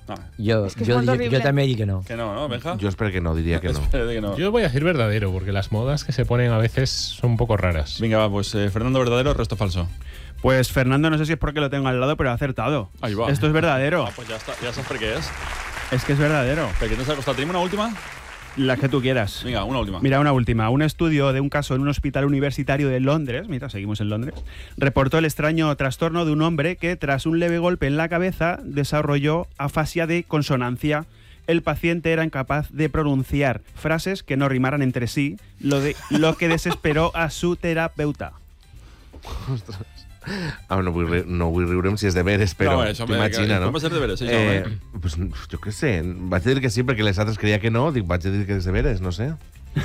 Yo también digo que no. Que no, Benja. Yo espero que no, diría que no. Yo voy a decir verdadero, porque las modas que se ponen a veces son un poco raras. Venga, va, pues Fernando verdadero, resto falso. Pues Fernando, no sé si es porque lo tengo al lado, pero ha acertado. Ahí va. Esto es verdadero. Pues ya está, ya sabes por qué es. Es que es verdadero. ¿Pero qué te ha costado? ¿Tenemos una última? La que tú quieras. Venga, una última. Mira, una última. Un estudio de un caso en un hospital universitario de Londres, mira, seguimos en Londres, reportó el extraño trastorno de un hombre que, tras un leve golpe en la cabeza, desarrolló afasia de consonancia. El paciente era incapaz de pronunciar frases que no rimaran entre sí, lo que desesperó a su terapeuta. Ostres. No vull riure'm si és deberes, però t'imagina, no? Com va ser deberes, això? Pues, jo què sé, vaig dir que sí perquè les altres creia que no, vaig dir que és deberes, no sé.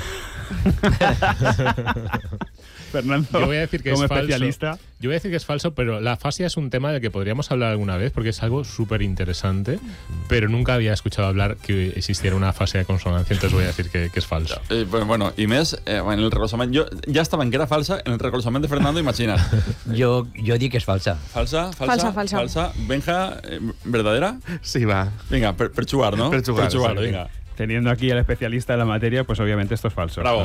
Fernando, yo voy a decir que como es especialista. Falso. Yo voy a decir que es falso, pero la afasia es un tema del que podríamos hablar alguna vez porque es algo súper interesante, pero nunca había escuchado hablar que existiera una afasia de consonancia, entonces voy a decir que es falso. Bueno, i més, en el recolzament, jo ja estava en que era falsa, en el recolzament de Fernando, imagina't. Jo dic que és falsa. Falsa. Benja, verdadera? Sí, va. Vinga, per xugar, no? Per xugar, vinga. Teniendo aquí al especialista en la materia, pues obviamente esto es falso. Bravo.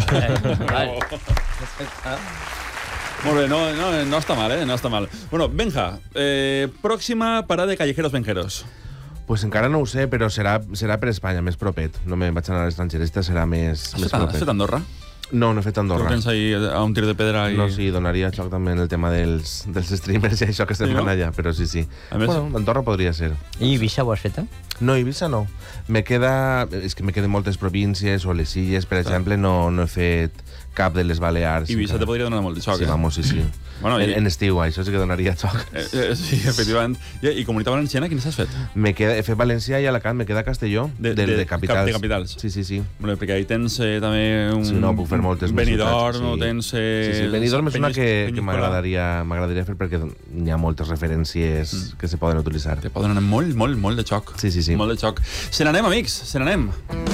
Molt bé, no està mal, No està mal. Bueno, Benja, pròxima parada de Callejeros Benjeros. Pues encara no ho sé, però serà per Espanya, més propet. No me'n vaig anar a l'estranger, esta serà més propet. Has fet Andorra? No he fet Andorra. Tu tens ahí a un tir de pedra? No, sí, donaria xoc també en el tema dels streamers i això que estem fent allà, però sí. Bueno, Andorra podria ser. I Eivissa ho has fet? No, Eivissa no. És que me queden moltes províncies o les illes, per exemple, no he fet cap de les Balears. Eivissa te podria donar molt de xoc, Sí, vamos, sí. Bueno, en estiu, això sí que donaria xoc. Sí, efectivament. I Comunitat Valenciana, quines has fet? He fet València i Alacant, me queda Castelló, de capitals. De capitals. Sí. Bueno, perquè ahí tens també un... Sí, no, puc fer moltes més Benidorm, ciutats, no tens... Sí, Benidorm és una que m'agradaria fer perquè hi ha moltes referències que se poden utilitzar. Te poden anar molt de xoc. Sí. Molt de xoc. Se n'anem, amics, se n'anem.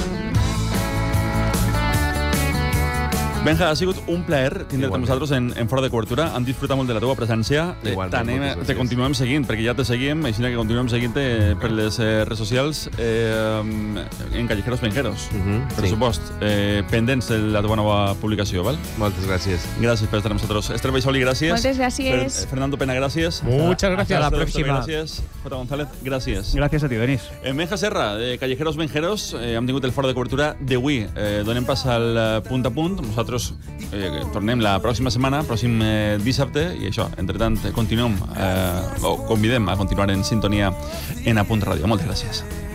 Benja, ha sigut un plaer tindre't amb nosaltres en Fora de Cobertura. Hem disfrutat molt de la teva presència. Te continuem seguint, perquè ja te seguim, així que continuem seguint-te per les redes socials en Callejeros Benjeros, per supost. Pendents de la teva nova publicació, val? Moltes gràcies. Gràcies per estar amb nosaltres. Esther Baixoli, gràcies. Moltes gràcies. Fernando Pena, gràcies. Muchas gracias. Hasta la próxima. Gràcies. Jota González, gràcies. Gràcies a ti, Denis. Benja Serra, de Callejeros Benjeros, hem tingut el Fora de Cobertura d'avui. Donem pas al punt a punt. Nosaltres tornem la pròxima setmana, pròxim dissabte, i això, entretant, continuem o convidem a continuar en sintonia en A Punt Ràdio. Moltes gràcies.